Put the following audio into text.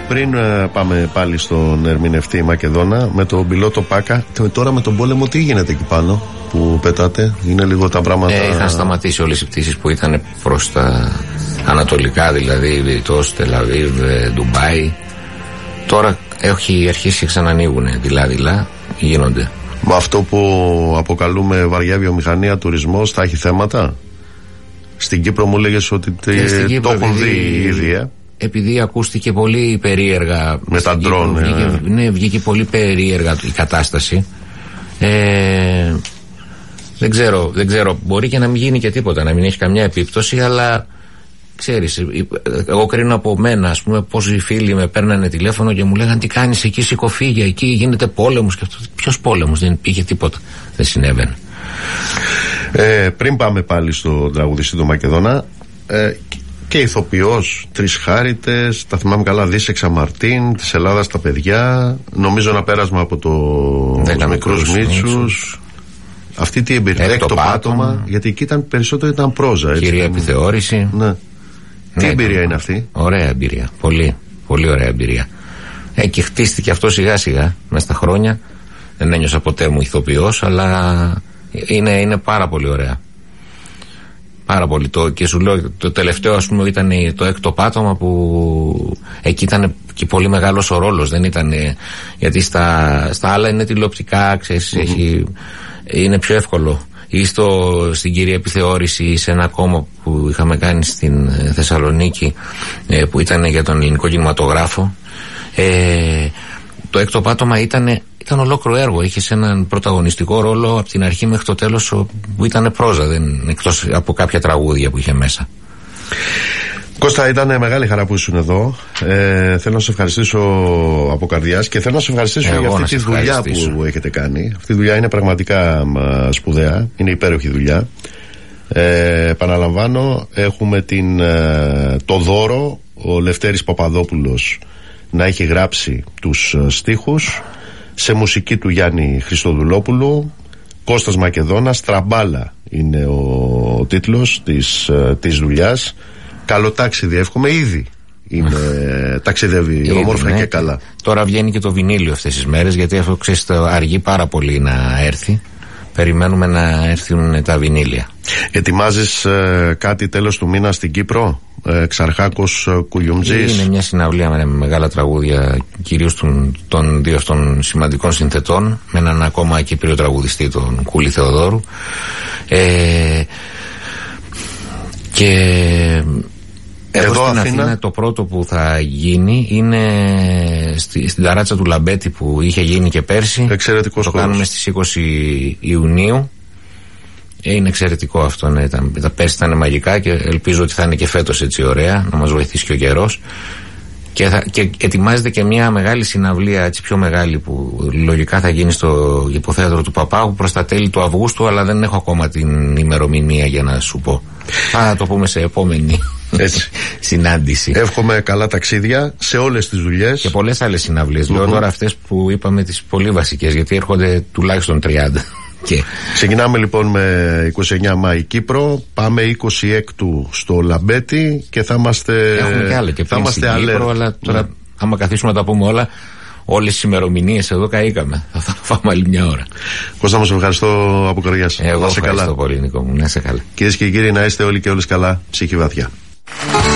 πριν πάμε πάλι στον ερμηνευτή Μακεδόνα, με τον πιλότο Πάκα, τώρα με τον πόλεμο τι γίνεται εκεί πάνω που πετάτε? Είναι λίγο τα πράγματα. Είχαν σταματήσει όλες οι πτήσεις που ήταν προς τα ανατολικά, δηλαδή Βηρητός, Τελαβίβ, Ντουμπάι. Τώρα έχει αρχίσει και ξανανοίγουν δειλά-δειλά, γίνονται. Με αυτό που αποκαλούμε βαριά βιομηχανία, τουρισμός, θα έχει θέματα? Στην Κύπρο μου λέγες ότι το έχουν δει ήδη. Επειδή ακούστηκε πολύ περίεργα με τα ντρόν. Ναι, βγήκε πολύ περίεργα η κατάσταση. Δεν ξέρω, μπορεί και να μην γίνει και τίποτα, να μην έχει καμιά επίπτωση, αλλά ξέρεις, εγώ κρίνω από μένα, ας πούμε, πως οι φίλοι με παίρνανε τηλέφωνο και μου λέγανε τι κάνεις εκεί, σηκωφίγια, εκεί γίνεται πόλεμος και αυτό. Ποιος πόλεμος? Δεν υπήρχε τίποτα, δεν συνέβαινε. Πριν πάμε πάλι στο τραγουδιστή του Μακεδόνα, και ηθοποιός, Τρεις Χάριτες, τα θυμάμαι καλά, Δίσεξα Μαρτίν, της Ελλάδας τα παιδιά, νομίζω ένα πέρασμα από το Μικρούς Μίτσους. Αυτή τι εμπειρία? Έκτο πάτωμα, γιατί εκεί περισσότερο ήταν πρόζα, έτσι. Κυρία Επιθεώρηση. Ναι. Τι εμπειρία είναι αυτή? Ωραία εμπειρία, πολύ, πολύ ωραία εμπειρία. Και χτίστηκε αυτό σιγά σιγά μέσα στα χρόνια. Δεν ένιωσα ποτέ μου ηθοποιός, αλλά είναι πάρα πολύ ωραία. Πάρα πολύ. Και σου λέω, το τελευταίο, ας πούμε, ήταν το έκτο πάτωμα, που εκεί ήταν και πολύ μεγάλος ο ρόλος. Δεν ήταν, γιατί στα άλλα είναι τηλεοπτικά, ξέρεις, είναι πιο εύκολο. Ή στην κυρία Επιθεώρηση, σε ένα κόμμα που είχαμε κάνει στην Θεσσαλονίκη, που ήταν για τον ελληνικό κινηματογράφο. Το έκτο πάτωμα ήταν ολόκληρο έργο. Είχε έναν πρωταγωνιστικό ρόλο από την αρχή μέχρι το τέλος, που ήταν πρόζα, εκτός από κάποια τραγούδια που είχε μέσα. Κώστα, ήταν μεγάλη χαρά που ήσουν εδώ. Θέλω να σε ευχαριστήσω από καρδιάς και θέλω να σε ευχαριστήσω για αυτή τη δουλειά που έχετε κάνει. Αυτή η δουλειά είναι πραγματικά σπουδαία. Είναι υπέροχη δουλειά. Επαναλαμβάνω, έχουμε το δώρο ο Λευτέρης Παπαδόπουλος να έχει γράψει τους στίχους, σε μουσική του Γιάννη Χριστοδουλόπουλου. Κώστας Μακεδόνας, Τραμπάλα είναι ο τίτλος της δουλειάς. Καλό ταξίδι, εύχομαι. Ήδη ταξιδεύει όμορφα και καλά. Τώρα βγαίνει και το βινίλιο αυτές τις μέρες, γιατί αυτό, ξέρεις, αργεί πάρα πολύ να έρθει. Περιμένουμε να έρθουν τα βινίλια. Ετοιμάζεις κάτι τέλος του μήνα στην Κύπρο? Ξαρχάκος, Κουγιουμτζής? Είναι μια συναυλία με μεγάλα τραγούδια, κυρίως των δύο αυτών σημαντικών συνθετών, με έναν ακόμα Κύπριο τραγουδιστή, τον Κούλη Θεοδόρου. Και εδώ στην Αθήνα το πρώτο που θα γίνει είναι στην ταράτσα του Λαμπέτη, που είχε γίνει και πέρσι. Εξαιρετικός το κάνουμε στις 20 Ιουνίου. Είναι εξαιρετικό αυτό, ναι. Τα πέρσι ήταν μαγικά και ελπίζω ότι θα είναι και φέτος έτσι ωραία, να μας βοηθήσει και ο καιρός. Και ετοιμάζεται και μια μεγάλη συναυλία, έτσι πιο μεγάλη, που λογικά θα γίνει στο Υποθέατρο του Παπάγου προς τα τέλη του Αυγούστου, αλλά δεν έχω ακόμα την ημερομηνία για να σου πω. Θα το πούμε σε επόμενη συνάντηση. Εύχομαι καλά ταξίδια σε όλες τις δουλειές. Και πολλές άλλες συναυλίες. Λέω τώρα αυτές που είπαμε, τις πολύ βασικές, γιατί έρχονται τουλάχιστον 30. Ξεκινάμε λοιπόν με 29 Μάη Κύπρο, πάμε 26 στο Λαμπέτη και θα είμαστε. Έχουμε και άλλα και πριν στην Κύπρο, αλλά τώρα άμα καθίσουμε να τα πούμε όλα, όλες τις ημερομηνίες εδώ καήκαμε. Θα φάμε άλλη μια ώρα. Κώστα, μας ευχαριστώ από καρδιάς. Εγώ ευχαριστώ πολύ, Νίκο μου. Να είσαι καλά. Κυρίες και κύριοι, να είστε όλοι και όλες καλά, ψυχή βαθιά.